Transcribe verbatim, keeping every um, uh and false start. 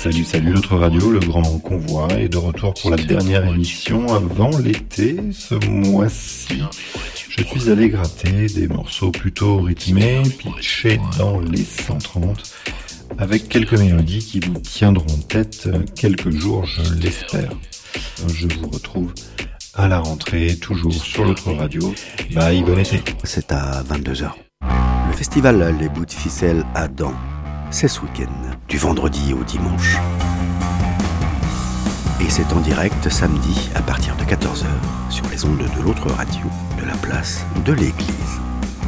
Salut, salut, l'autre radio, le grand convoi est de retour pour la dernière émission avant l'été. Ce mois-ci, je suis allé gratter des morceaux plutôt rythmés, pitchés dans les cent trente, avec quelques mélodies qui vous tiendront tête quelques jours, je l'espère. Je vous retrouve à la rentrée, toujours sur l'autre radio. Bye, bon été. C'est à vingt-deux heures. Le festival Les Bouts de Ficelle à Dents, c'est ce week-end, du vendredi au dimanche. Et c'est en direct samedi à partir de quatorze heures sur les ondes de l'autre radio, de la place de l'église.